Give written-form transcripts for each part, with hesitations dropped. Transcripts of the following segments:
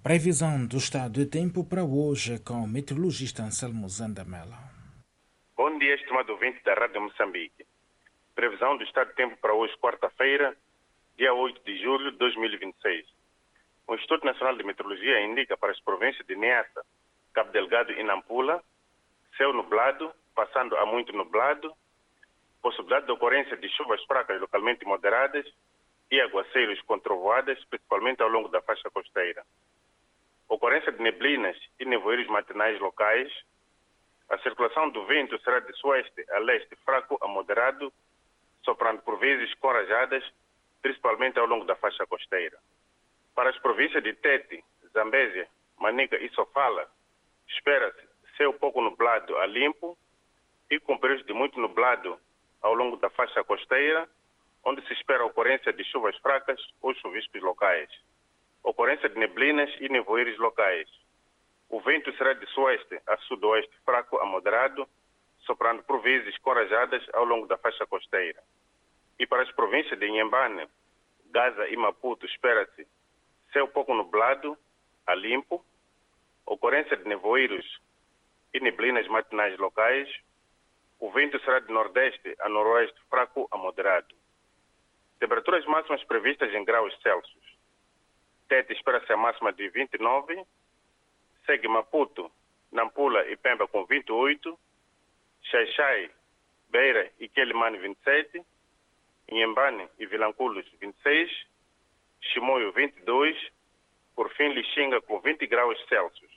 Previsão do estado de tempo para hoje com o meteorologista Anselmo Zandamela. Bom dia, estimado ouvinte da Rádio Moçambique. Previsão do estado de tempo para hoje, quarta-feira, dia 8 de julho de 2026. O Instituto Nacional de Meteorologia indica para as províncias de Niassa, Cabo Delgado e Nampula, céu nublado, passando a muito nublado, possibilidade de ocorrência de chuvas fracas localmente moderadas e aguaceiros com trovoadas, principalmente ao longo da faixa costeira. Ocorrência de neblinas e nevoeiros matinais locais. A circulação do vento será de sueste a leste fraco a moderado, soprando por vezes com rajadas, principalmente ao longo da faixa costeira. Para as províncias de Tete, Zambésia, Manica e Sofala, espera-se céu pouco nublado a limpo e com períodos de muito nublado ao longo da faixa costeira, onde se espera a ocorrência de chuvas fracas ou chuviscos locais. Ocorrência de neblinas e nevoeiros locais. O vento será de sueste a sudoeste fraco a moderado, soprando por vezes com rajadas ao longo da faixa costeira. E para as províncias de Inhambane, Gaza e Maputo, espera-se céu pouco nublado a limpo, ocorrência de nevoeiros e neblinas matinais locais. O vento será de nordeste a noroeste fraco a moderado. Temperaturas máximas previstas em graus Celsius. Tete espera-se a máxima de 29, segue Maputo, Nampula e Pemba com 28, Xai-Xai, Beira e Quelimane 27, Inhambane e Vilanculos 26, Chimoio 22, por fim Lixinga com 20 graus Celsius.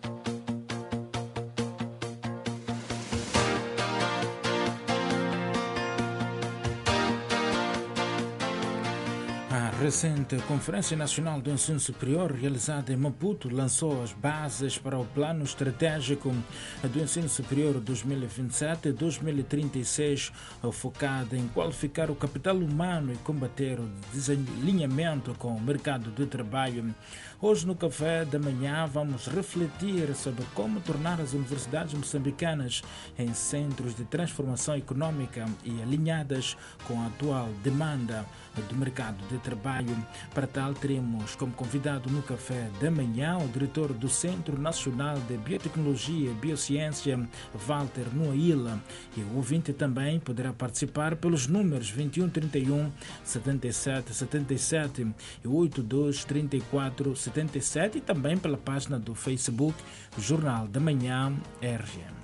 A recente Conferência Nacional do Ensino Superior, realizada em Maputo, lançou as bases para o Plano Estratégico do Ensino Superior 2027-2036, focado em qualificar o capital humano e combater o desalinhamento com o mercado de trabalho. Hoje, no café da manhã, vamos refletir sobre como tornar as universidades moçambicanas em centros de transformação econômica e alinhadas com a atual demanda do mercado de trabalho. Para tal, teremos como convidado no café da manhã o diretor do Centro Nacional de Biotecnologia e Biociência, Walter Noaíla. E o ouvinte também poderá participar pelos números 2131 77 77 e 82 34 77 e também pela página do Facebook Jornal da Manhã RGM.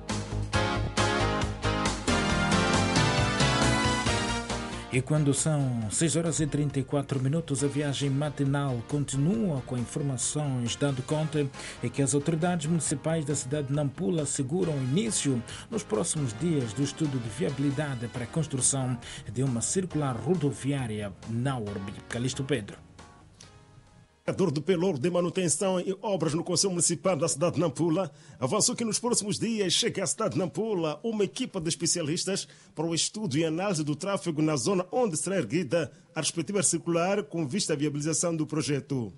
E quando são 6 horas e 34 minutos, a viagem matinal continua com informações, dando conta de que as autoridades municipais da cidade de Nampula asseguram o início nos próximos dias do estudo de viabilidade para a construção de uma circular rodoviária na urbe. Calixto Pedro. O diretor do Pelour de Manutenção e Obras no Conselho Municipal da cidade de Nampula avançou que nos próximos dias chega à cidade de Nampula uma equipa de especialistas para o estudo e análise do tráfego na zona onde será erguida a respectiva circular com vista à viabilização do projeto.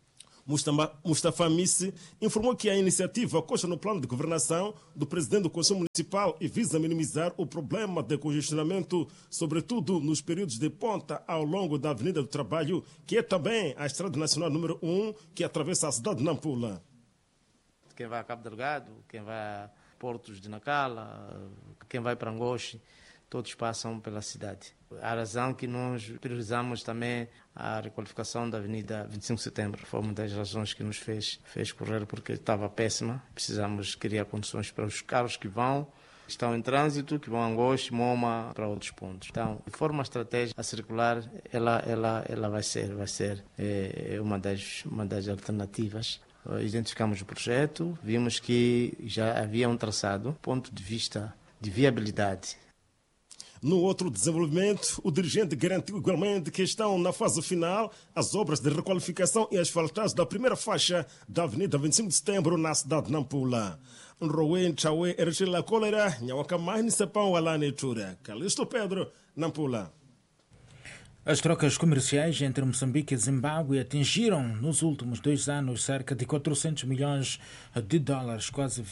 Mustafa Missi informou que a iniciativa consta no plano de governação do presidente do Conselho Municipal e visa minimizar o problema de congestionamento, sobretudo nos períodos de ponta ao longo da Avenida do Trabalho, que é também a Estrada Nacional número 1, que atravessa a cidade de Nampula. Quem vai a Cabo Delgado, quem vai a Portos de Nacala, quem vai para Angoche, todos passam pela cidade. A razão que nós priorizamos também a requalificação da Avenida 25 de Setembro. Foi uma das razões que nos fez correr, porque estava péssima. Precisamos criar condições para os carros que estão em trânsito, que vão a Angoche, Moma, para outros pontos. Então, de forma estratégica, a circular, ela vai ser uma das alternativas. Identificamos o projeto, vimos que já havia um traçado, ponto de vista de viabilidade. No outro desenvolvimento, o dirigente garantiu igualmente que estão na fase final as obras de requalificação e asfaltagem da primeira faixa da Avenida 25 de Setembro na cidade de Nampula. Nrowen Chawe Erchila Cólera, Nhawakamai Sapão Alane Tura. Calixto Pedro, Nampula. As trocas comerciais entre Moçambique e Zimbábue atingiram nos últimos 2 anos cerca de 400 milhões de dólares, quase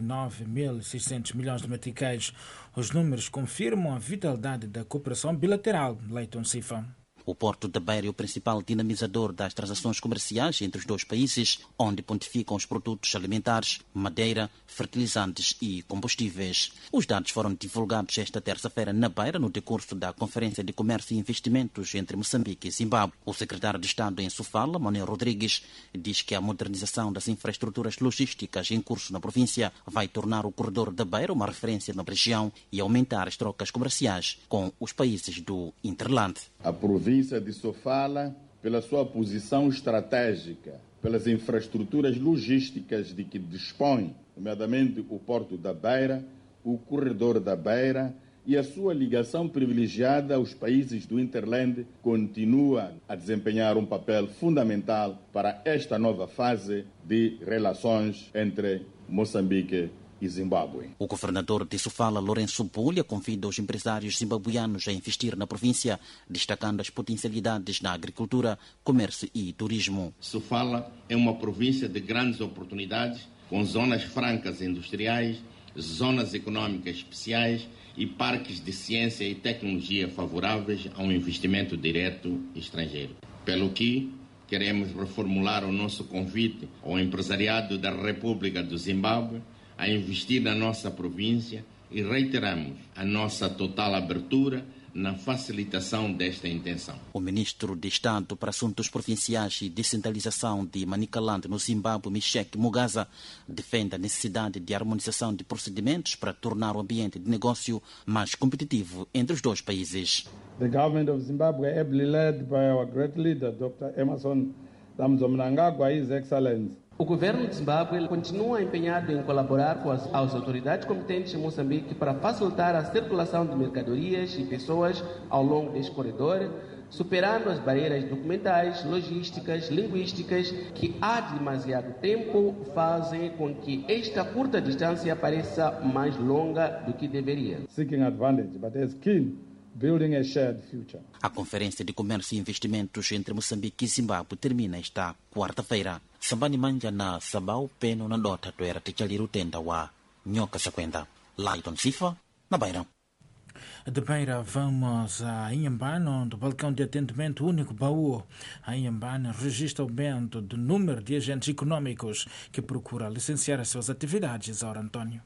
29.600 milhões de meticais. Os números confirmam a vitalidade da cooperação bilateral. Leiton Sifa. O Porto da Beira é o principal dinamizador das transações comerciais entre os dois países, onde pontificam os produtos alimentares, madeira, fertilizantes e combustíveis. Os dados foram divulgados esta terça-feira na Beira, no decurso da Conferência de Comércio e Investimentos entre Moçambique e Zimbábue. O secretário de Estado em Sofala, Manuel Rodrigues, diz que a modernização das infraestruturas logísticas em curso na província vai tornar o corredor da Beira uma referência na região e aumentar as trocas comerciais com os países do Interland. A província de Sofala, pela sua posição estratégica, pelas infraestruturas logísticas de que dispõe, nomeadamente o Porto da Beira, o Corredor da Beira e a sua ligação privilegiada aos países do Interland, continua a desempenhar um papel fundamental para esta nova fase de relações entre Moçambique e Zimbábue. O governador de Sofala, Lourenço Bulha, convida os empresários zimbabuianos a investir na província, destacando as potencialidades na agricultura, comércio e turismo. Sofala é uma província de grandes oportunidades, com zonas francas industriais, zonas econômicas especiais e parques de ciência e tecnologia favoráveis a um investimento direto estrangeiro. Pelo que queremos reformular o nosso convite ao empresariado da República do Zimbábue a investir na nossa província e reiteramos a nossa total abertura na facilitação desta intenção. O ministro de Estado para Assuntos Provinciais e Descentralização de Manicaland, no Zimbábue, Meshek Mugaza, defende a necessidade de harmonização de procedimentos para tornar o ambiente de negócio mais competitivo entre os dois países. The government of Zimbabwe, ably led by our great leader, Dr. Emmerson Mnangagwa, His Excellency. O governo de Zimbábue continua empenhado em colaborar com as autoridades competentes em Moçambique para facilitar a circulação de mercadorias e pessoas ao longo deste corredor, superando as barreiras documentais, logísticas, linguísticas que há demasiado tempo fazem com que esta curta distância pareça mais longa do que deveria. Seeking advantage, but as keen building a shared future. A Conferência de Comércio e Investimentos entre Moçambique e Zimbábue termina esta quarta-feira. Sambani manja na sabau peno na dota toera tichaliro tenda wa nyoka sakwenda. Laiton Sifa, na Beira. De Beira vamos a Inhambane, onde o balcão de atendimento único Baú. A Inhambane registra o aumento do número de agentes econômicos que procuram licenciar as suas atividades. Aura Antônio.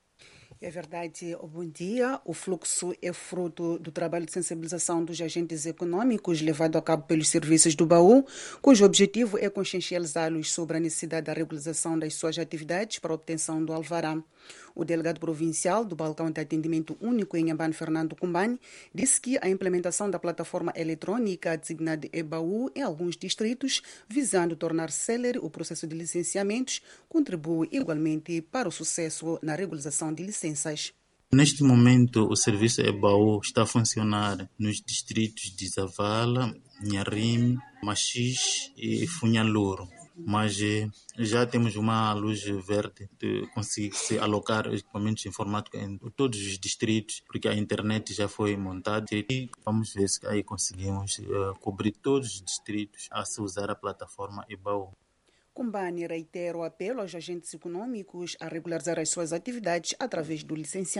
É verdade, bom dia. O fluxo é fruto do trabalho de sensibilização dos agentes econômicos levado a cabo pelos serviços do Baú, cujo objetivo é consciencializá-los sobre a necessidade da regularização das suas atividades para a obtenção do alvará. O delegado provincial do Balcão de Atendimento Único em Inhambane, Fernando Kumbani, disse que a implementação da plataforma eletrônica designada EBAU em alguns distritos, visando tornar célere o processo de licenciamentos, contribui igualmente para o sucesso na regularização de licenças. Neste momento, o serviço EBAU está a funcionar nos distritos de Zavala, Nharim, Machis e Funhaluro. Mas já temos uma luz verde de conseguir se alocar equipamentos informáticos em todos os distritos, porque a internet já foi montada e vamos ver se aí conseguimos cobrir todos os distritos a se usar a plataforma EBAU. Kumbani reitera o apelo aos agentes econômicos a regularizar as suas atividades através do licenciamento.